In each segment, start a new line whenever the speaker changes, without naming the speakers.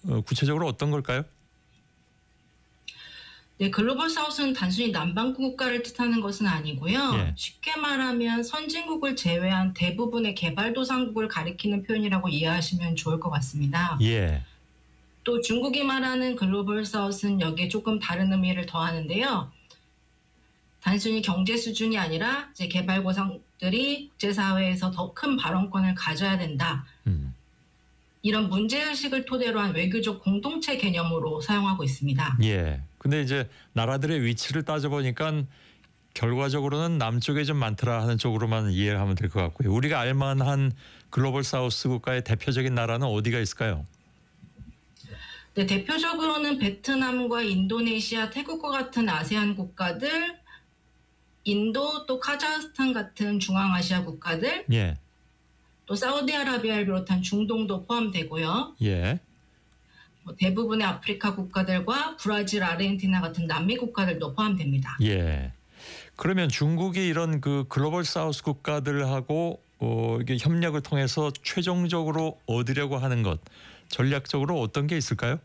구체적으로 어떤 걸까요?
네, 글로벌 사우스는 단순히 남반구 국가를 뜻하는 것은 아니고요.
예.
쉽게 말하면 선진국을 제외한 대부분의 개발도상국을 가리키는 표현이라고 이해하시면 좋을 것 같습니다.
예.
또 중국이 말하는 글로벌 사우스는 여기에 조금 다른 의미를 더하는데요. 단순히 경제 수준이 아니라 이제 개발도상들이 국제사회에서 더 큰 발언권을 가져야 된다. 이런 문제의식을 토대로 한 외교적 공동체 개념으로 사용하고 있습니다.
예. 근데 이제 나라들의 위치를 따져보니까 결과적으로는 남쪽에 좀 많더라 하는 쪽으로만 이해를 하면 될 것 같고요. 우리가 알만한 글로벌 사우스 국가의 대표적인 나라는 어디가 있을까요?
네, 대표적으로는 베트남과 인도네시아, 태국과 같은 아세안 국가들, 인도 또 카자흐스탄 같은 중앙아시아 국가들,
예.
또 사우디아라비아를 비롯한 중동도 포함되고요.
예.
대부분의 아프리카 국가들과 브라질, 아르헨티나 같은 남미 국가들도 포함됩니다.
예. 그러면 중국이 이런 그 글로벌 사우스 국가들하고 이게 협력을 통해서 최종적으로 얻으려고 하는 것, 전략적으로 어떤 게 있을까요?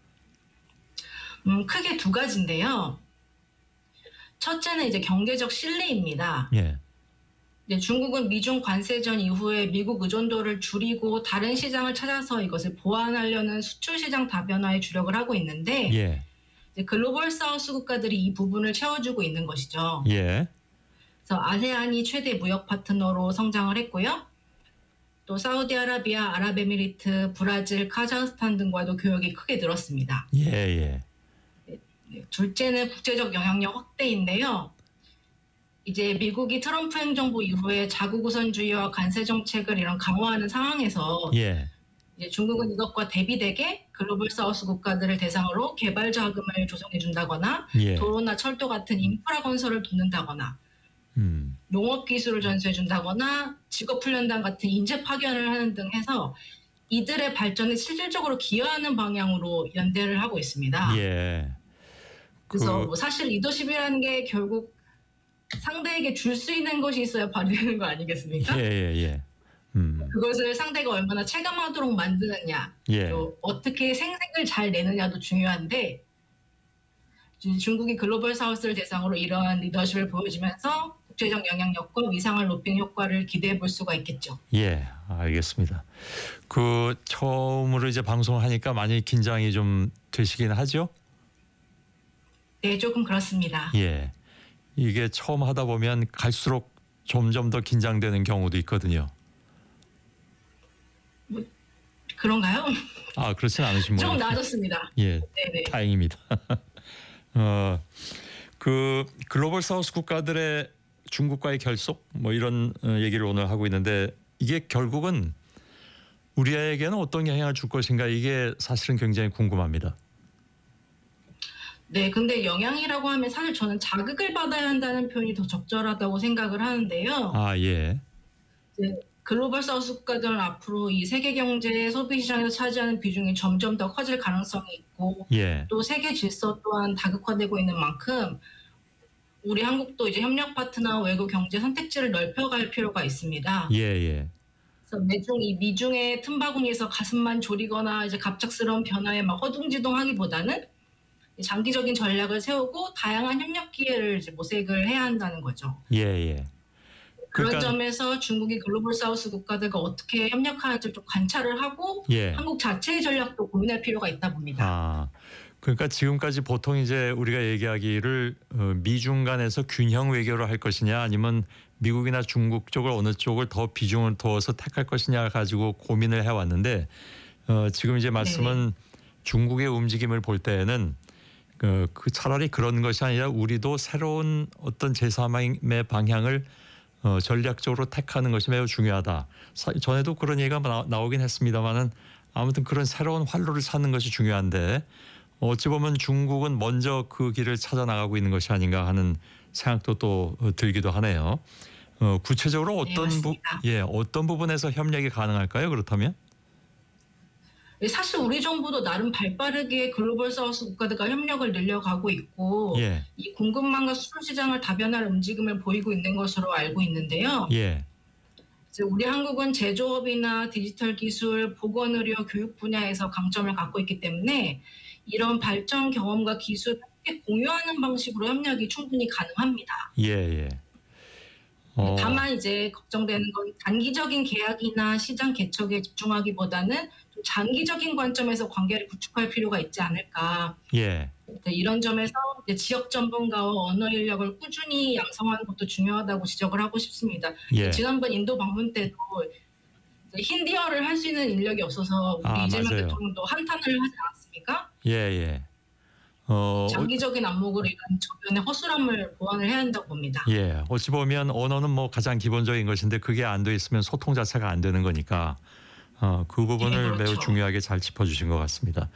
크게 두 가지인데요. 첫째는 이제 경제적 신뢰입니다.
예.
이제 중국은 미중 관세전 이후에 미국 의존도를 줄이고 다른 시장을 찾아서 이것을 보완하려는 수출 시장 다변화에 주력을 하고 있는데
예.
이제 글로벌 사우스 국가들이 이 부분을 채워주고 있는 것이죠.
예.
그래서 아세안이 최대 무역 파트너로 성장을 했고요. 또 사우디아라비아, 아랍에미리트, 브라질, 카자흐스탄 등과도 교역이 크게 늘었습니다.
예. 예.
둘째는 국제적 영향력 확대인데요. 이제 미국이 트럼프 행정부 이후에 자국 우선주의와 관세 정책을 이런 강화하는 상황에서
예.
이제 중국은 이것과 대비되게 글로벌 사우스 국가들을 대상으로 개발 자금을 조성해 준다거나
예.
도로나 철도 같은 인프라 건설을 돕는다거나 농업 기술을 전수해 준다거나 직업훈련단 같은 인재 파견을 하는 등 해서 이들의 발전에 실질적으로 기여하는 방향으로 연대를 하고 있습니다.
예.
그래서 뭐 사실 리더십이라는 게 결국 상대에게 줄 수 있는 것이 있어야 발휘되는 거 아니겠습니까?
예.
그것을 상대가 얼마나 체감하도록 만드느냐,
예.
또 어떻게 생색을 잘 내느냐도 중요한데 중국이 글로벌 사우스를 대상으로 이러한 리더십을 보여주면서 국제적 영향력과 위상을 높이는 효과를 기대해 볼 수가 있겠죠.
예, 알겠습니다. 그 처음으로 이제 방송하니까 많이 긴장이 좀 되시긴 하죠?
네, 조금 그렇습니다.
예. 이게 처음 하다 보면 갈수록 점점 더 긴장되는 경우도 있거든요.
그런가요?
아, 그렇진 않으신
조금
모양이에요.
나아졌습니다.
예,
네네.
다행입니다. 그 글로벌 사우스 국가들의 중국과의 결속 뭐 이런 얘기를 오늘 하고 있는데 이게 결국은 우리에게는 어떤 영향을 줄 것인가 이게 사실은 굉장히 궁금합니다.
네, 근데 영향이라고 하면 사실 저는 자극을 받아야 한다는 표현이 더 적절하다고 생각을 하는데요.
아, 예.
이제 글로벌 사우스 국가들은 앞으로 이 세계 경제 소비 시장에서 차지하는 비중이 점점 더 커질 가능성이 있고
예.
또 세계 질서 또한 다극화되고 있는 만큼 우리 한국도 이제 협력 파트너 외국 경제 선택지를 넓혀갈 필요가 있습니다.
예.
그래서 매중 이 미중의 틈바구니에서 가슴만 졸이거나 이제 갑작스러운 변화에 막 허둥지둥하기보다는 장기적인 전략을 세우고 다양한 협력 기회를 이제 모색을 해야 한다는 거죠.
예.
그런 점에서 중국이 글로벌 사우스 국가들과 어떻게 협력하는지 좀 관찰을 하고
예.
한국 자체의 전략도 고민할 필요가 있다 봅니다.
아, 그러니까 지금까지 보통 이제 우리가 얘기하기를 미중 간에서 균형 외교를 할 것이냐 아니면 미국이나 중국 쪽을 어느 쪽을 더 비중을 둬서 택할 것이냐 가지고 고민을 해왔는데 지금 이제 말씀은 중국의 움직임을 볼 때에는 그 차라리 그런 것이 아니라 우리도 새로운 어떤 제3의 방향을 전략적으로 택하는 것이 매우 중요하다. 전에도 그런 얘기가 나오긴 했습니다만은 아무튼 그런 새로운 활로를 찾는 것이 중요한데 어찌 보면 중국은 먼저 그 길을 찾아 나가고 있는 것이 아닌가 하는 생각도 또 들기도 하네요. 구체적으로 어떤 부분에서 협력이 가능할까요? 그렇다면?
사실 우리 정부도 나름 발빠르게 글로벌 사우스 국가들과 협력을 늘려가고 있고 이 공급망과 수출 시장을 다변할 움직임을 보이고 있는 것으로 알고 있는데요. 이제 우리 한국은 제조업이나 디지털 기술, 보건의료, 교육 분야에서 강점을 갖고 있기 때문에 이런 발전 경험과 기술을 함께 공유하는 방식으로 협력이 충분히 가능합니다.
예, 예.
다만 이제 걱정되는 건 단기적인 계약이나 시장 개척에 집중하기보다는 좀 장기적인 관점에서 관계를 구축할 필요가 있지 않을까.
예,
이런 점에서 이제 지역 전문가와 언어 인력을 꾸준히 양성하는 것도 중요하다고 지적을 하고 싶습니다.
예.
지난번 인도 방문 때도 이제 힌디어를 할 수 있는 인력이 없어서 우리 이재명
맞아요.
대통령도 한탄을 하지 않았습니까?
예, 예.
장기적인 안목으로 이런 저변의 허술함을 보완을 해야 한다고 봅니다.
예, 어찌 보면 언어는 뭐 가장 기본적인 것인데 그게 안 돼 있으면 소통 자체가 안 되는 거니까 그 부분을
예, 그렇죠.
매우 중요하게 잘 짚어주신 것 같습니다.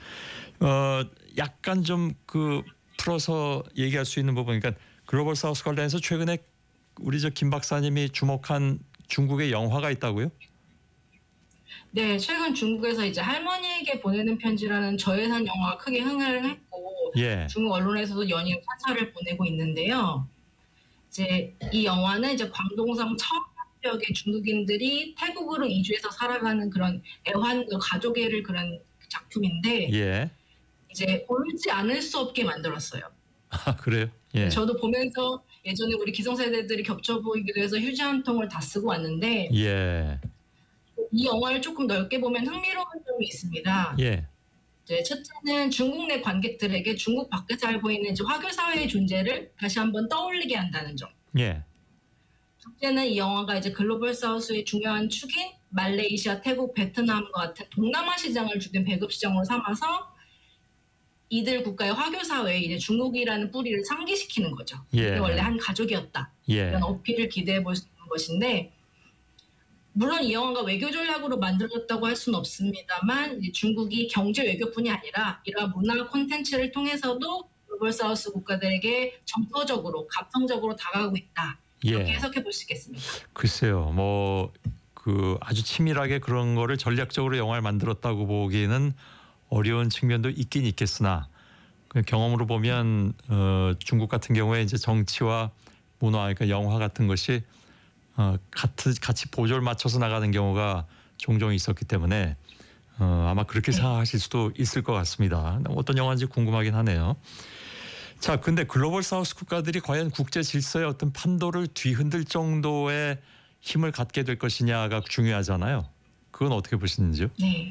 약간 좀 그 풀어서 얘기할 수 있는 부분, 그러니까 글로벌 사우스 관련해서 최근에 우리 김 박사님이 주목한 중국의 영화가 있다고요?
네, 최근 중국에서 이제 할머니에게 보내는 편지라는 저예산 영화가 크게 흥행을 했고
예,
중국 언론에서도 연이은 찬사를 보내고 있는데요. 이제 이 영화는 이제 광동성 처지역의 중국인들이 태국으로 이주해서 살아가는 그런 애환 가족애를 그런 작품인데
예.
이제 울지 않을 수 없게 만들었어요.
그래요? 예,
저도 보면서 예전에 우리 기성세대들이 겹쳐 보이기도 해서 휴지 한 통을 다 쓰고 왔는데
예,
이 영화를 조금 넓게 보면 흥미로운 점이 있습니다.
예,
이제 첫째는 중국 내 관객들에게 중국 밖에서 알고 있는 이제 화교 사회의 존재를 다시 한번 떠올리게 한다는 점.
예,
둘째는 이 영화가 이제 글로벌 사우스의 중요한 축인 말레이시아, 태국, 베트남과 같은 동남아 시장을 주된 배급 시장으로 삼아서 이들 국가의 화교 사회에 이제 중국이라는 뿌리를 상기시키는 거죠.
예.
이게 원래 한 가족이었다.
예,
이런 어필을 기대해 볼 수 있는 것인데 물론 이 영화가 외교 전략으로 만들어졌다고 할 수는 없습니다만 이제 중국이 경제 외교뿐이 아니라 이러한 문화 콘텐츠를 통해서도 글로벌 사우스 국가들에게 정서적으로 감성적으로 다가가고 있다. 이렇게
예.
해석해 볼 수 있겠습니다.
글쎄요, 뭐 그 아주 치밀하게 그런 거를 전략적으로 영화를 만들었다고 보기에는 어려운 측면도 있긴 있겠으나 그 경험으로 보면 중국 같은 경우에 이제 정치와 문화, 그러니까 영화 같은 것이 같이 보조를 맞춰서 나가는 경우가 종종 있었기 때문에 아마 그렇게 생각하실 수도 있을 것 같습니다. 어떤 영화인지 궁금하긴 하네요. 자, 근데 글로벌 사우스 국가들이 과연 국제 질서의 어떤 판도를 뒤흔들 정도의 힘을 갖게 될 것이냐가 중요하잖아요. 그건 어떻게 보시는지요?
네.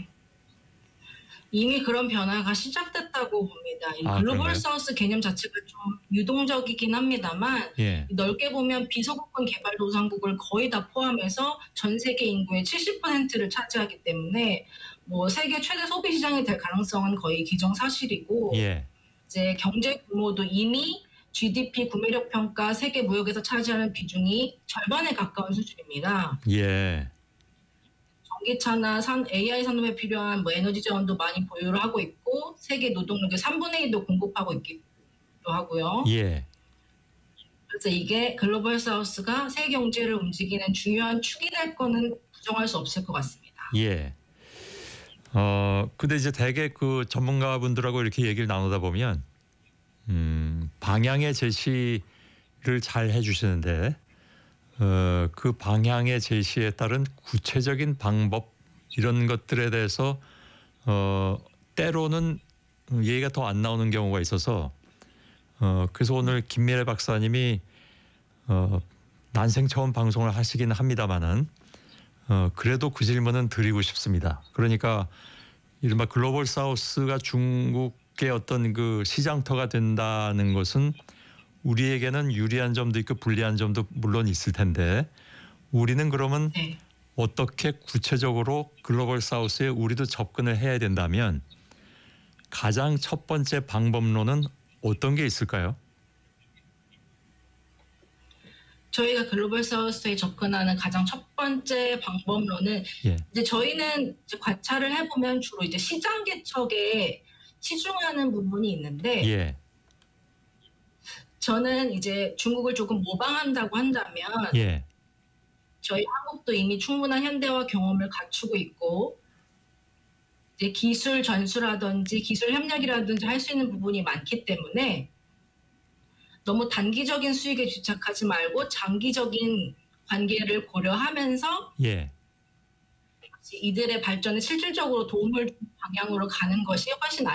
이미 그런 변화가 시작됐다고 봅니다. 이
아,
글로벌
그런가요?
사우스 개념 자체가 좀 유동적이긴 합니다만
예,
넓게 보면 비서구권 개발도상국을 거의 다 포함해서 전 세계 인구의 70%를 차지하기 때문에 뭐 세계 최대 소비 시장이 될 가능성은 거의 기정사실이고
예,
이제 경제 규모도 이미 GDP 구매력 평가 세계 무역에서 차지하는 비중이 절반에 가까운 수준입니다.
예,
전기차나 AI 산업에 필요한 뭐 에너지 자원도 많이 보유를 하고 있고 세계 노동력의 3분의 1도 공급하고 있기도 하고요.
예.
그래서 이게 글로벌 사우스가 세계 경제를 움직이는 중요한 축이 될 거는 부정할 수 없을 것 같습니다.
예. 근데 이제 대개 그 전문가분들하고 이렇게 얘기를 나누다 보면 방향의 제시를 잘 해주시는데 그 방향의 제시에 따른 구체적인 방법 이런 것들에 대해서 때로는 얘기가 더 안 나오는 경우가 있어서 그래서 오늘 김미래 박사님이 난생 처음 방송을 하시긴 합니다마는 그래도 그 질문은 드리고 싶습니다. 그러니까 이른바 글로벌 사우스가 중국의 어떤 그 시장터가 된다는 것은 우리에게는 유리한 점도 있고 불리한 점도 물론 있을 텐데 우리는 그러면
네.
어떻게 구체적으로 글로벌 사우스에 우리도 접근을 해야 된다면 가장 첫 번째 방법론은 어떤 게 있을까요?
저희가 글로벌 사우스에 접근하는 가장 첫 번째 방법론은
예,
이제 저희는 이제 관찰을 해보면 주로 이제 시장 개척에 치중하는 부분이 있는데
예,
저는 이제 중국을 조금 모방한다고 한다면
예,
저희 한국도 이미 충분한 현대화 경험을 갖추고 있고 이제 기술 전수라든지 기술 협력이라든지 할 수 있는 부분이 많기 때문에 너무 단기적인 수익에 집착하지 말고 장기적인 관계를 고려하면서
예.
이들의 발전에 실질적으로 도움을 주는 방향으로 가는 것이 훨씬